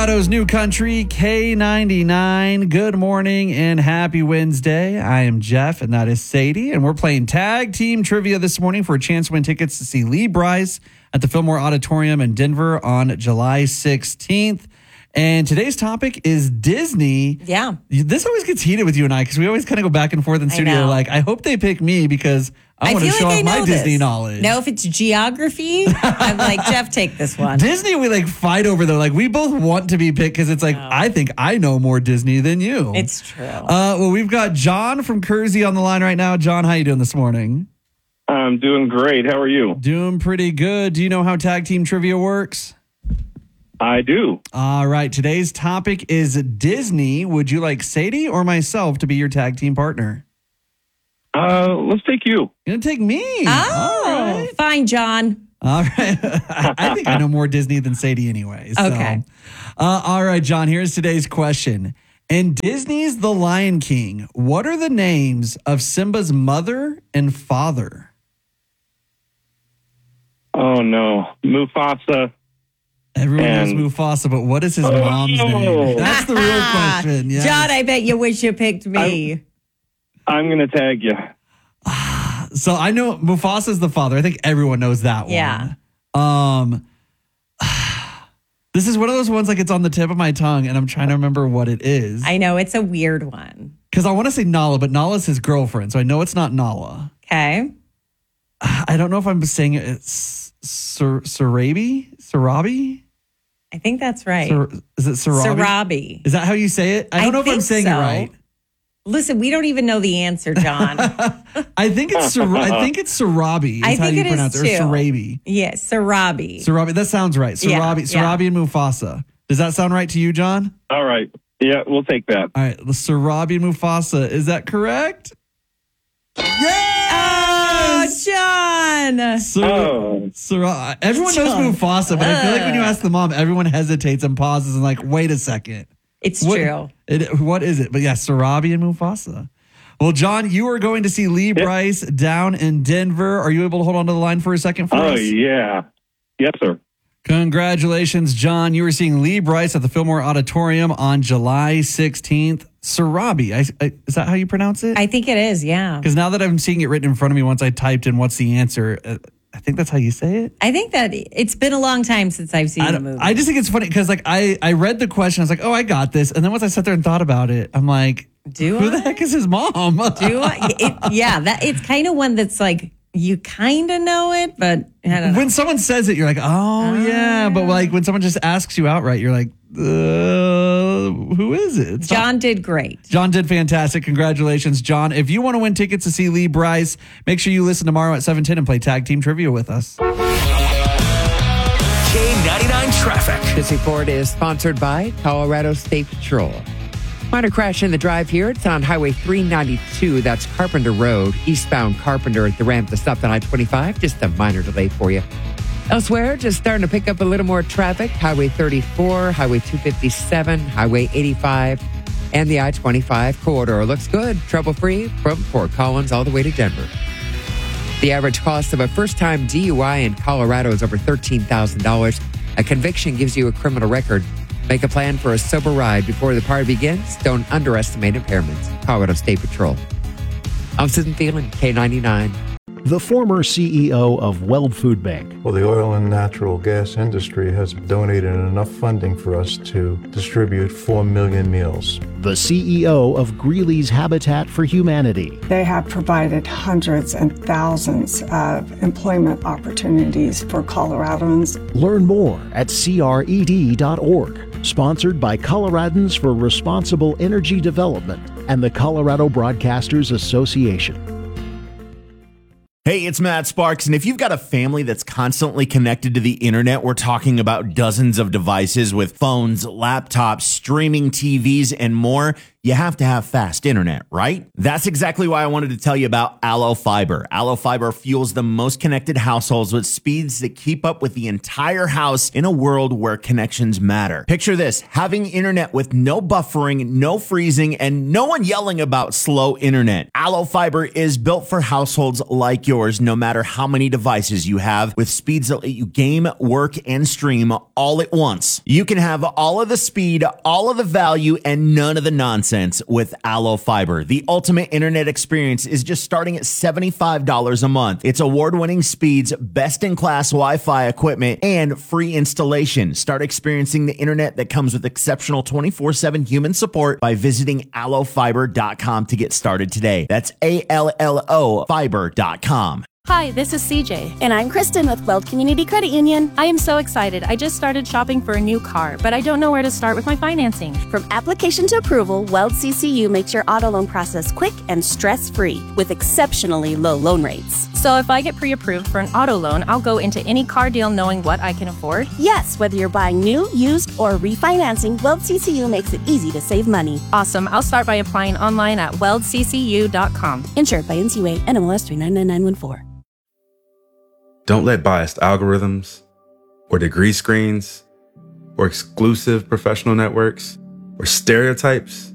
Colorado's new country, K99. Good morning and happy Wednesday. I am Jeff, and that is Sadie, and we're playing tag team trivia this morning for a chance to win tickets to see Lee Brice at the Fillmore Auditorium in Denver on July 16th. And today's topic is Disney. Yeah. This always gets heated with you and I because we always kind of go back and forth in studio. Like, I hope they pick me because I want to show off my Disney knowledge. No, if it's geography, I'm like, Jeff, take this one. Disney, we like fight over though. Like, we both want to be picked because it's like, I think I know more Disney than you. It's true. Well, we've got John from Kersey on the line right now. John, how you doing this morning? I'm doing great. How are you? Doing pretty good. Do you know how tag team trivia works? I do. All right. Today's topic is Disney. Would you like Sadie or myself to be your tag team partner? Let's take you. You're going to take me. Oh, fine, John. All right. I think I know more Disney than Sadie anyway. So. Okay. All right, John, here's today's question. In Disney's The Lion King, what are the names of Simba's mother and father? Oh, no. Mufasa. Everyone knows Mufasa, but what is his mom's name? That's the real question. Yes. John, I bet you wish you picked me. I'm going to tag you. So I know Mufasa's the father. I think everyone knows that one. Yeah. This is one of those ones like it's on the tip of my tongue, and I'm trying to remember what it is. I know, it's a weird one. Because I want to say Nala, but Nala's his girlfriend, so I know it's not Nala. Okay. I don't know if I'm saying it's Sarabi? I think that's right. Is it Sarabi? Sarabi. Is that how you say it? I don't know if I'm saying it right. Listen, we don't even know the answer, John. I think it's Sarabi. I think it is too. Or Sarabi. Yes, Sarabi. Sarabi. That sounds right. Sarabi and Mufasa. Does that sound right to you, John? All right. Yeah, we'll take that. All right. The Sarabi and Mufasa. Is that correct? Yes! Oh, John. Everyone knows Mufasa, but I feel like when you ask the mom, everyone hesitates and pauses and like, wait a second. It's true. What is it? But yeah, Sarabi and Mufasa. Well, John, you are going to see Lee Brice down in Denver. Are you able to hold on to the line for a second for us? Oh, yeah. Yes, sir. Congratulations, John. You are seeing Lee Brice at the Fillmore Auditorium on July 16th. Sarabi. Is that how you pronounce it? I think it is, yeah. Because now that I'm seeing it written in front of me, once I typed in what's the answer, I think that's how you say it. I think that it's been a long time since I've seen the movie. I just think it's funny because like I read the question, I was like, oh, I got this. And then once I sat there and thought about it, I'm like, who the heck is his mom? Do I? It's kind of one that's like, you kind of know it, but I don't know. When someone says it, you're like, oh, yeah. But like when someone just asks you outright, you're like, who is it? John did great. John did fantastic. Congratulations, John. If you want to win tickets to see Lee Brice, make sure you listen tomorrow at 7:10 and play Tag Team Trivia with us. K99 Traffic. This report is sponsored by Colorado State Patrol. Minor crash in the drive here. It's on Highway 392. That's Carpenter Road, eastbound Carpenter at the ramp to stop on I-25. Just a minor delay for you. Elsewhere, just starting to pick up a little more traffic. Highway 34, Highway 257, Highway 85, and the I-25 corridor looks good. Trouble-free from Fort Collins all the way to Denver. The average cost of a first-time DUI in Colorado is over $13,000. A conviction gives you a criminal record. Make a plan for a sober ride before the party begins. Don't underestimate impairments. Colorado State Patrol. I'm Susan Thielen, K99. The former CEO of Weld Food Bank. Well, the oil and natural gas industry has donated enough funding for us to distribute 4 million meals. The CEO of Greeley's Habitat for Humanity. They have provided hundreds and thousands of employment opportunities for Coloradans. Learn more at cred.org. Sponsored by Coloradans for Responsible Energy Development and the Colorado Broadcasters Association. Hey, it's Matt Sparks, and if you've got a family that's constantly connected to the internet, we're talking about dozens of devices with phones, laptops, streaming TVs, and more, you have to have fast internet, right? That's exactly why I wanted to tell you about Allo Fiber. Allo Fiber fuels the most connected households with speeds that keep up with the entire house in a world where connections matter. Picture this, having internet with no buffering, no freezing, and no one yelling about slow internet. Allo Fiber is built for households like yours, no matter how many devices you have, with speeds that let you game, work, and stream all at once. You can have all of the speed, all of the value, and none of the nonsense with Allo Fiber. The ultimate internet experience is just starting at $75 a month. It's award-winning speeds, best-in-class Wi-Fi equipment, and free installation. Start experiencing the internet that comes with exceptional 24/7 human support by visiting allofiber.com to get started today. That's ALLO fiber.com. Hi, this is CJ. And I'm Kristen with Weld Community Credit Union. I am so excited. I just started shopping for a new car, but I don't know where to start with my financing. From application to approval, Weld CCU makes your auto loan process quick and stress-free with exceptionally low loan rates. So if I get pre-approved for an auto loan, I'll go into any car deal knowing what I can afford? Yes, whether you're buying new, used, or refinancing, Weld CCU makes it easy to save money. Awesome. I'll start by applying online at weldccu.com. Insured by NCUA, NMLS 399914. Don't let biased algorithms or degree screens or exclusive professional networks or stereotypes